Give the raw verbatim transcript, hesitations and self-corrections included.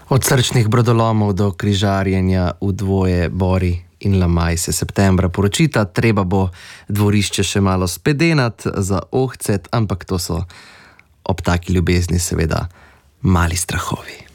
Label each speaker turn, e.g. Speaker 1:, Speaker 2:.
Speaker 1: Od srčnih brodolomov do križarjenja v dvoje Bori in Lamaj se septembra poročita, treba bo dvorišče še malo spedenat za ohcet, ampak to so ob taki ljubezni seveda mali strahovi.